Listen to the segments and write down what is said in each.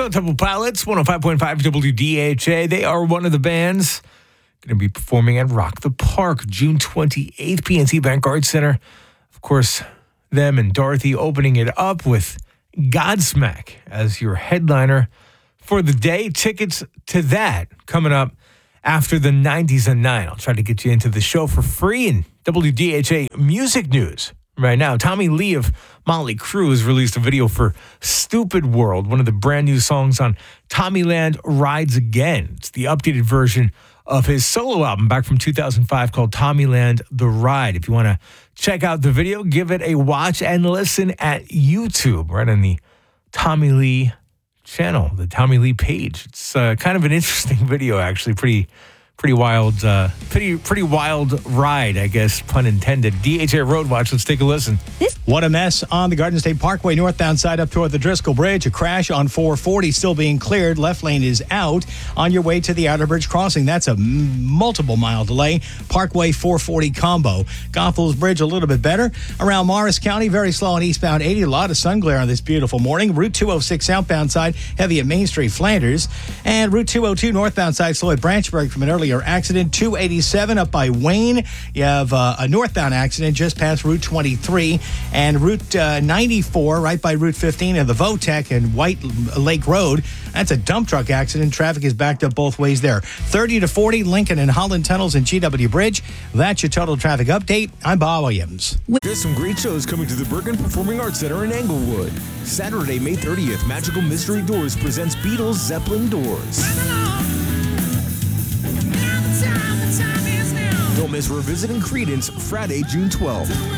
Stone Temple Pilots, 105.5 WDHA. They are one of the bands going to be performing at Rock the Park June 28th, PNC Bank Arts Center. Of course, them and Dorothy opening it up with Godsmack as your headliner for the day. Tickets to that coming up after the 90s and 9. I'll try to get you into the show for free. And WDHA music news right now. Tommy Lee of Motley Crue has released a video for Stupid World, one of the brand new songs on Tommyland Rides Again. It's the updated version of his solo album back from 2005 called Tommyland The Ride. If you want to check out the video, give it a watch and listen at YouTube, right on the Tommy Lee channel, the Tommy Lee page. It's kind of an interesting video, actually. Pretty wild, pretty wild ride, I guess, pun intended. DHA Road Watch, let's take a listen. What a mess on the Garden State Parkway northbound side up toward the Driscoll Bridge. A crash on 440 still being cleared. Left lane is out on your way to the Outer Bridge crossing. That's a multiple mile delay. Parkway 440 combo. Goethals Bridge a little bit better. Around Morris County, very slow on eastbound 80. A lot of sun glare on this beautiful morning. Route 206 southbound side, heavy at Main Street, Flanders. And Route 202 northbound side, slow at Branchburg from an earlier accident. 287 up by Wayne. You have a northbound accident just past Route 23. And Route 94 right by Route 15 and the Votech and White Lake Road. That's a dump truck accident. Traffic is backed up both ways there. 30 to 40, Lincoln and Holland Tunnels and GW Bridge. That's your total traffic update. I'm Bob Williams. There's some great shows coming to the Bergen Performing Arts Center in Englewood. Saturday, May 30th, Magical Mystery Doors presents Beatles Zeppelin Doors. Don't miss Revisiting Creedence Friday, June 12th.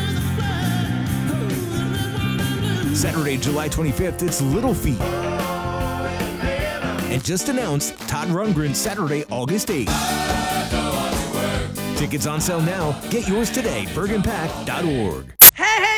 Saturday, July 25th, it's Little Feat. And just announced, Todd Rundgren, Saturday, August 8th. Tickets on sale now. Get yours today, bergenpack.org.